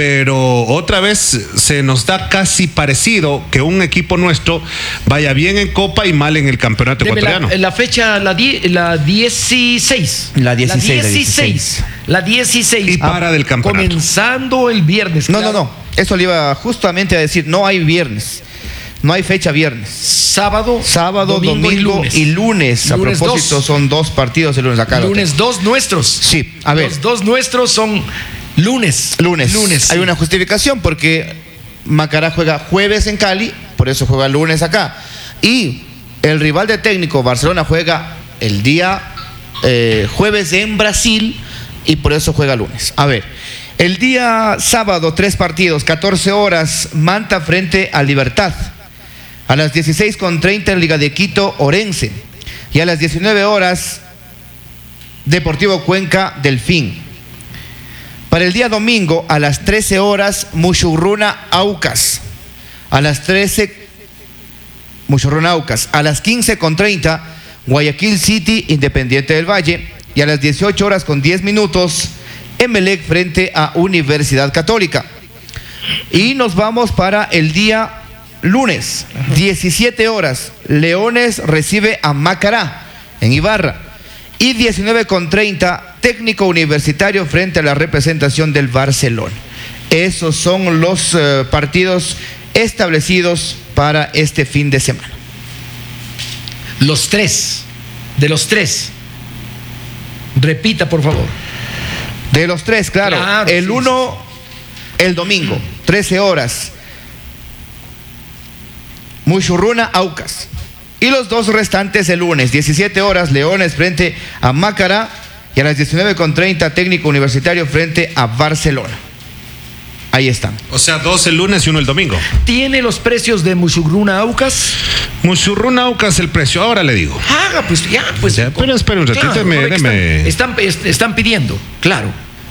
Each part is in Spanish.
pero otra vez se nos da casi parecido que un equipo nuestro vaya bien en Copa y mal en el campeonato ecuatoriano. La fecha, la 16. La 16. La 16. Y para del campeonato. Comenzando el viernes. No. Eso le iba justamente a decir. No hay viernes. No hay fecha viernes. Sábado, domingo y lunes. A propósito, son 2 partidos el lunes acá. Lunes 2 nuestros. Sí, a ver. Los 2 nuestros son lunes. Hay una justificación porque Macará juega jueves en Cali, por eso juega lunes acá. Y el rival de Técnico, Barcelona, juega el día jueves en Brasil y por eso juega lunes. A ver, el día sábado 3 partidos, 14 horas, Manta frente a Libertad. A las 16:30 en Liga de Quito, Orense. Y a las 19 horas, Deportivo Cuenca, Delfín. Para el día domingo, a las 13 horas, Mushurruna, Aucas. A las 13, Mushurruna, Aucas. A las 15:30, Guayaquil City, Independiente del Valle. Y a las 18 horas con 10 minutos, Emelec frente a Universidad Católica. Y nos vamos para el día lunes, 17 horas, Leones recibe a Macará en Ibarra. Y 19:30, Técnico Universitario frente a la representación del Barcelona. Esos son los partidos establecidos para este fin de semana. Los 3. De los 3. Repita, por favor. De los 3, claro. El 1, el domingo, 13 horas. Mushurruna, Aucas. Y los 2 restantes el lunes, 17 horas, Leones frente a Macará. Y a las 19:30, Técnico Universitario frente a Barcelona. Ahí están. O sea, 2 el lunes y 1 el domingo. ¿Tiene los precios de Mushurruna, Aucas? Mushurruna, Aucas, el precio, ahora le digo. Haga, pues ya, pues. Ya, pero espera un ratito, deme. Están pidiendo, claro.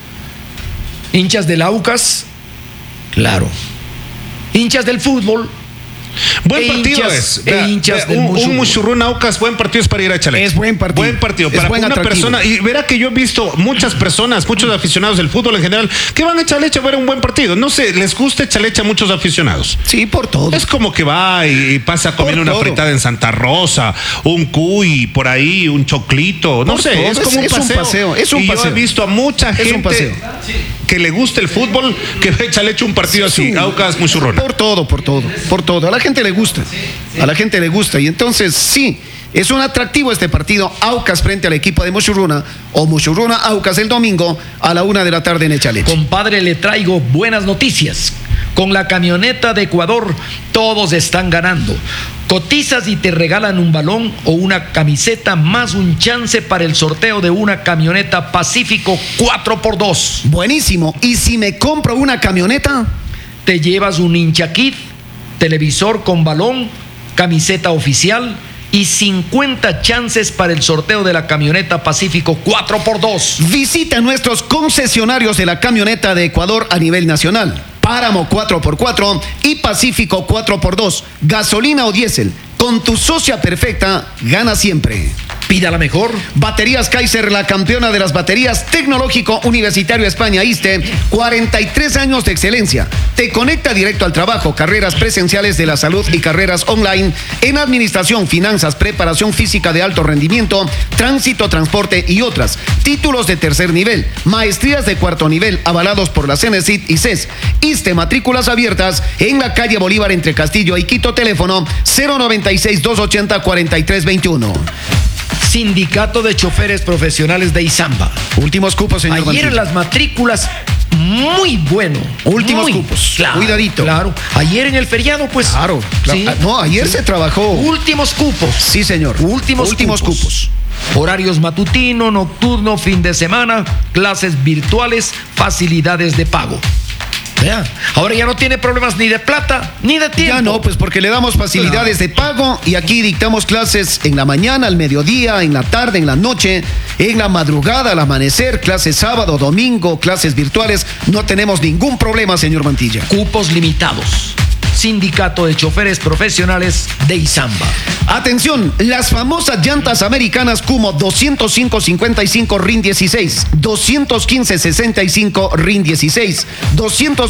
Hinchas del Aucas, claro. Hinchas del fútbol. Buen partido es. Un Mushurruna Aucas, buen partido es para ir a Chaleco. Es buen partido. Buen partido. Para una persona, y verá que yo he visto muchas personas, muchos aficionados del fútbol en general, que van a Chalecho a ver un buen partido. No sé, les gusta Chalecho a muchos aficionados. Sí, por todo. Es como que va y pasa a comer una fritada en Santa Rosa, un cuy por ahí, un choclito. No sé, es como un paseo. Es un paseo. Yo he visto a mucha gente que le gusta el fútbol que ve Chalecho un partido así, Aucas, Mushurruna. Por todo. A la gente le gusta. A la gente le gusta. Y entonces, sí, es un atractivo este partido. Aucas frente al equipo de Mushurruna o Mushurruna Aucas el domingo a la 1 de la tarde en Echaleche. Compadre, le traigo buenas noticias. Con la camioneta de Ecuador, todos están ganando. Cotizas y te regalan un balón o una camiseta más un chance para el sorteo de una camioneta Pacífico 4x2. Buenísimo. ¿Y si me compro una camioneta? Te llevas un hincha kit, televisor con balón, camiseta oficial y 50 chances para el sorteo de la camioneta Pacífico 4x2. Visita nuestros concesionarios de la camioneta de Ecuador a nivel nacional. Páramo 4x4 y Pacífico 4x2, gasolina o diésel. Con tu socia perfecta, gana siempre. Pida la mejor. Baterías Kaiser, la campeona de las baterías, Tecnológico Universitario España ISTE, 43 años de excelencia. Te conecta directo al trabajo, carreras presenciales de la salud y carreras online en administración, finanzas, preparación física de alto rendimiento, tránsito, transporte y otras. Títulos de tercer nivel, maestrías de cuarto nivel, avalados por la CENESID y CES. ISTE, matrículas abiertas en la calle Bolívar entre Castillo y Quito, teléfono 096-280-4321. Sindicato de Choferes Profesionales de Izamba. Últimos cupos, señor Ayer Mantilla. las matrículas, muy bueno. Últimos cupos. Claro, cuidadito. Claro. Ayer en el feriado, pues. Claro. Sí. No, ayer se trabajó. Últimos cupos. Sí, señor. Últimos cupos. Horarios matutino, nocturno, fin de semana, clases virtuales, facilidades de pago. Vea, ahora ya no tiene problemas ni de plata ni de tiempo. Ya no, pues porque le damos facilidades de pago y aquí dictamos clases en la mañana, al mediodía, en la tarde, en la noche, en la madrugada, al amanecer, clases sábado, domingo, clases virtuales. No tenemos ningún problema, señor Mantilla. Cupos limitados. Sindicato de Choferes Profesionales de Izamba. Atención, las famosas llantas americanas Kumo 205-55 RIN 16, 215-65 RIN 16,